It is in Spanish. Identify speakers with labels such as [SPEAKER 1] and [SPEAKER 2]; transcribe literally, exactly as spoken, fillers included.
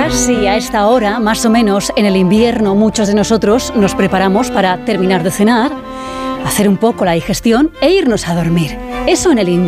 [SPEAKER 1] Casi a esta hora, más o menos, en el invierno, muchos de nosotros nos preparamos para terminar de cenar, hacer un poco la digestión e irnos a dormir. Eso en el invierno.